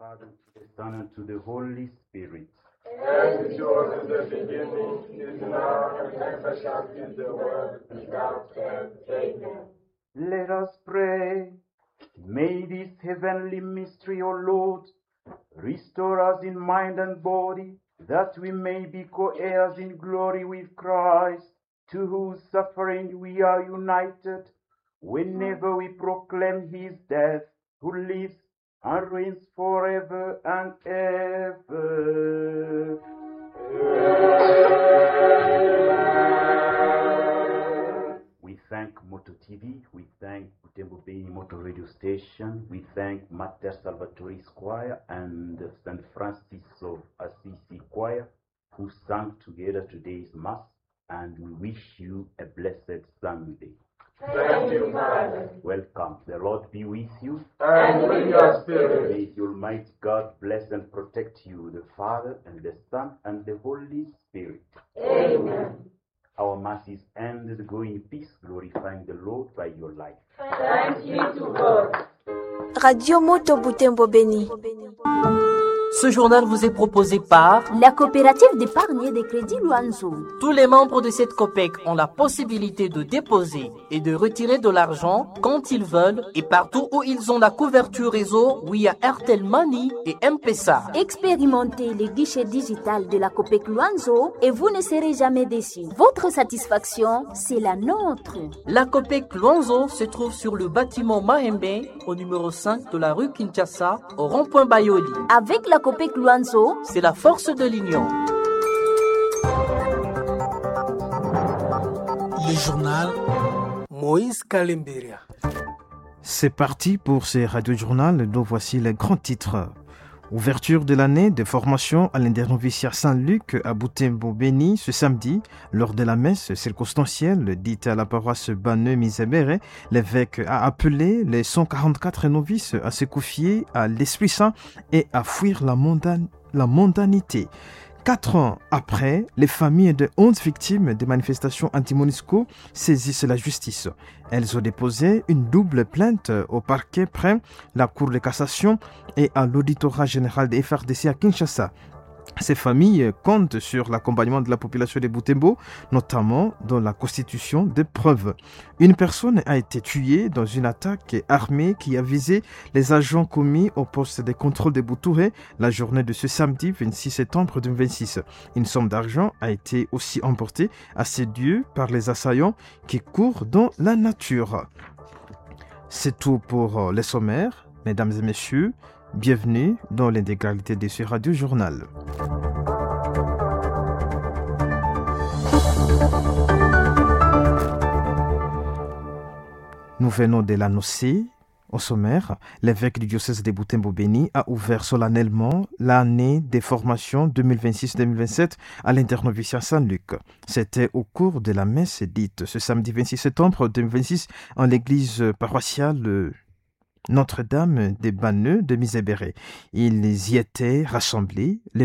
Father, to the Son, and to the Holy Spirit. As it was in the beginning, is now, and ever shall be, the world without end. Amen. Let us pray. May this heavenly mystery, O Lord, restore us in mind and body, that we may be co-heirs in glory with Christ, to whose suffering we are united, whenever we proclaim his death, who lives and reigns forever and ever. We thank Moto TV, we thank Butembo Beni Moto Radio Station, we thank Mater Salvatoris Choir and St. Francis of Assisi Choir, who sang together today's Mass, and we wish you a blessed Sunday. Thank you, Father. Welcome. The Lord be with you. And with your spirit. May the Almighty God bless and protect you, the Father and the Son and the Holy Spirit. Amen. Our Mass is ended. Go in peace, glorifying the Lord by your life. Thanks be to God. Radio Moto Butembo Beni. Ce journal vous est proposé par la coopérative d'épargne et de crédit Luanzo. Tous les membres de cette COPEC ont la possibilité de déposer et de retirer de l'argent quand ils veulent et partout où ils ont la couverture réseau via Airtel Money et M-Pesa. Expérimentez les guichets digital de la COPEC Luanzo et vous ne serez jamais déçus. Votre satisfaction, c'est la nôtre. La COPEC Luanzo se trouve sur le bâtiment Mahembe au numéro 5 de la rue Kinshasa au rond-point Bayoli. Avec la COPEC Luanzo, c'est la force de l'union. Le journal Moïse Kalemberia. C'est parti pour ce radio-journal dont voici les grands titres. Ouverture de l'année de formation à l'internoviciat Saint-Luc à Butembo Beni ce samedi. Lors de la messe circonstancielle dite à la paroisse Banneux-Misébéré, l'évêque a appelé les 144 novices à se confier à l'Esprit Saint et à fuir la mondanité. 4 ans après, les familles de 11 victimes des manifestations anti-MONUSCO saisissent la justice. Elles ont déposé une double plainte au parquet près la Cour de cassation et à l'auditorat général des FRDC à Kinshasa. Ces familles comptent sur l'accompagnement de la population de Butembo, notamment dans la constitution de preuves. Une personne a été tuée dans une attaque armée qui a visé les agents commis au poste de contrôle de Boutouré la journée de ce samedi 26 septembre 2026. Une somme d'argent a été aussi emportée à ces lieux par les assaillants qui courent dans la nature. C'est tout pour les sommaires, mesdames et messieurs. Bienvenue dans l'intégralité de ce radio-journal. Nous venons de l'annoncer. Au sommaire, l'évêque du diocèse de Butembo Beni a ouvert solennellement l'année des formations 2026-2027 à l'internoviciat Saint-Luc. C'était au cours de la messe dite ce samedi 26 septembre 2026 en l'église paroissiale Notre-Dame des Banneux de Misébéré. Ils y étaient rassemblés.